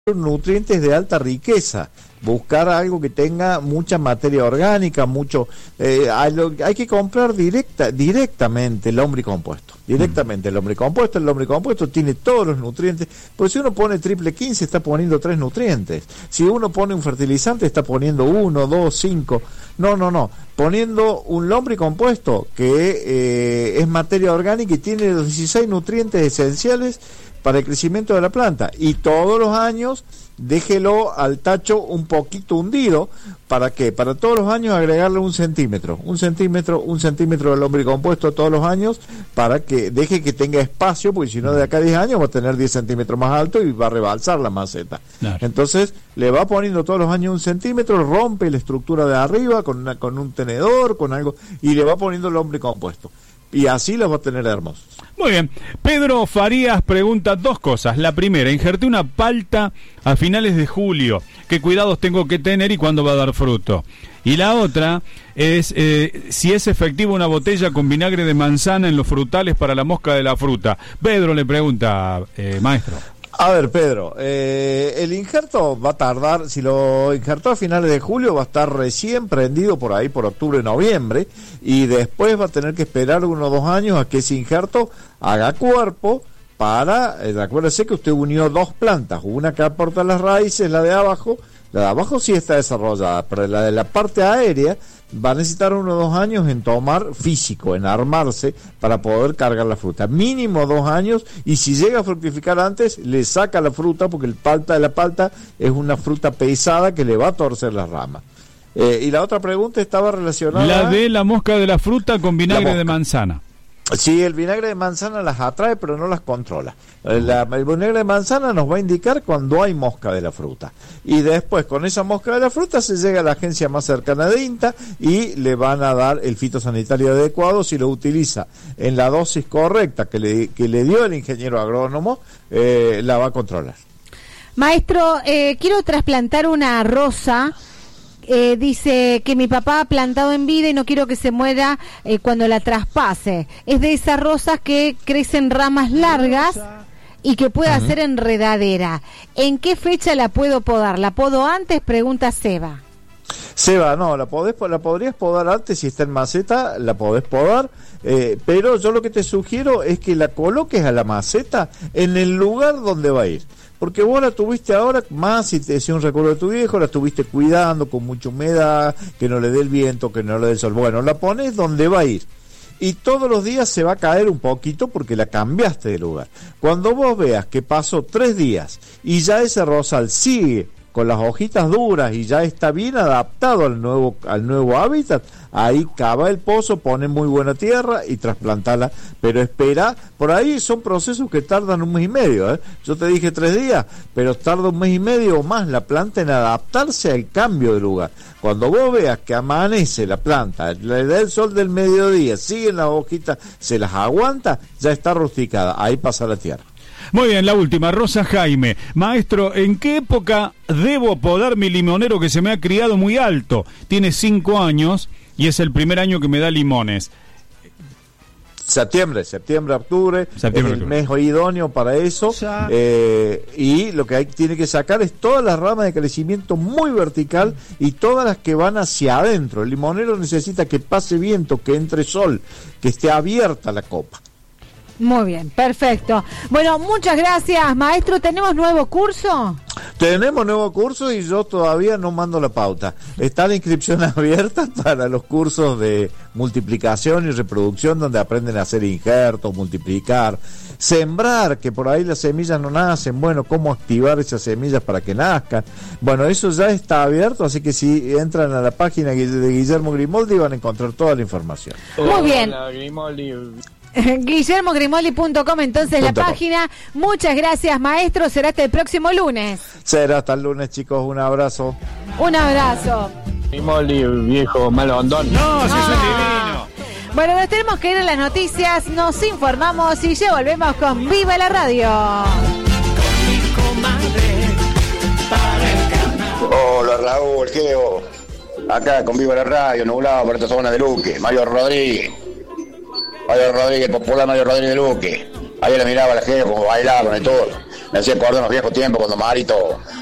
nutrientes de alta riqueza, buscar algo que tenga mucha materia orgánica, hay que comprar directamente el lombricompuesto, el lombricompuesto tiene todos los nutrientes, porque si uno pone triple 15 está poniendo 3 nutrientes, si uno pone un fertilizante está poniendo 1, 2, 5, no, poniendo un lombricompuesto que es materia orgánica y tiene los 16 nutrientes esenciales para el crecimiento de la planta, y todos los años déjelo al tacho un poquito hundido. ¿Para qué? Para todos los años agregarle un centímetro de lombricompuesto todos los años, para que deje que tenga espacio, porque si no de acá a 10 años va a tener 10 centímetros más alto y va a rebalsar la maceta. Claro. Entonces le va poniendo todos los años un centímetro, rompe la estructura de arriba con un tenedor, con algo, y le va poniendo el lombricompuesto. Y así los va a tener hermosos. Muy bien. Pedro Farías pregunta 2 cosas. La primera, injerté una palta a finales de julio. ¿Qué cuidados tengo que tener y cuándo va a dar fruto? Y la otra es si es efectiva una botella con vinagre de manzana en los frutales para la mosca de la fruta. Pedro le pregunta, maestro. A ver, Pedro, el injerto va a tardar, si lo injertó a finales de julio, va a estar recién prendido por ahí, por octubre, noviembre, y después va a tener que esperar 1 o 2 años a que ese injerto haga cuerpo para, acuérdese que usted unió 2 plantas, una que aporta las raíces, la de abajo sí está desarrollada, pero la de la parte aérea va a necesitar 1 o 2 años en tomar físico, en armarse para poder cargar la fruta, mínimo 2 años, y si llega a fructificar antes, le saca la fruta, porque el palta de la palta es una fruta pesada que le va a torcer las ramas. Y la otra pregunta estaba relacionada... La de la mosca de la fruta con vinagre de manzana. Sí, el vinagre de manzana las atrae, pero no las controla. El vinagre de manzana nos va a indicar cuando hay mosca de la fruta. Y después, con esa mosca de la fruta, se llega a la agencia más cercana de INTA y le van a dar el fitosanitario adecuado. Si lo utiliza en la dosis correcta que le dio el ingeniero agrónomo, la va a controlar. Maestro, quiero trasplantar una rosa. Dice que mi papá ha plantado en vida y no quiero que se muera cuando la traspase. Es de esas rosas que crecen ramas largas y que puede hacer enredadera. ¿En qué fecha la puedo podar? ¿La podo antes? Pregunta Seba. Seba, no, la podrías podar antes. Si está en maceta, la podés podar, pero yo lo que te sugiero es que la coloques a la maceta en el lugar donde va a ir. Porque vos la tuviste ahora, más si te decía un recuerdo de tu viejo, la estuviste cuidando con mucha humedad, que no le dé el viento, que no le dé el sol. Bueno, la pones donde va a ir. Y todos los días se va a caer un poquito porque la cambiaste de lugar. Cuando vos veas que pasó 3 días y ya ese rosal sigue con las hojitas duras y ya está bien adaptado al nuevo hábitat, ahí cava el pozo, pone muy buena tierra y trasplantala, pero espera, por ahí son procesos que tardan 1 mes y medio, yo te dije 3 días, pero tarda 1 mes y medio o más la planta en adaptarse al cambio de lugar. Cuando vos veas que amanece la planta, le da el sol del mediodía, siguen las hojitas, se las aguanta, ya está rusticada, ahí pasa la tierra. Muy bien, la última, Rosa Jaime. Maestro, ¿en qué época debo podar mi limonero que se me ha criado muy alto? Tiene 5 años y es el primer año que me da limones. Septiembre, octubre, es el mes idóneo para eso, y lo que tiene que sacar es todas las ramas de crecimiento muy vertical y todas las que van hacia adentro. El limonero necesita que pase viento, que entre sol, que esté abierta la copa. Muy bien, perfecto. Bueno, muchas gracias, maestro. ¿Tenemos nuevo curso? Tenemos nuevo curso y yo todavía no mando la pauta. Está la inscripción abierta para los cursos de multiplicación y reproducción, donde aprenden a hacer injertos, multiplicar, sembrar, que por ahí las semillas no nacen. Bueno, cómo activar esas semillas para que nazcan. Bueno, eso ya está abierto, así que si entran a la página de Guillermo Grimoldi van a encontrar toda la información. Muy bien. GuillermoGrimoldi.com, entonces la página. Muchas gracias, maestro. Será hasta el próximo lunes. Será hasta el lunes, chicos. Un abrazo. Un abrazo. Grimoldi, viejo malondón. No, si es un divino. Bueno, nos tenemos que ir a las noticias. Nos informamos y ya volvemos con Viva la Radio. Hola, Raúl, Geo. Acá con Viva la Radio, nublado por esta zona de Luque. Mario Rodríguez, popular Mario Rodríguez de Luque. Ayer le miraba a la gente como bailaba con el todo. Me hacía acordar en los viejos tiempos cuando Marito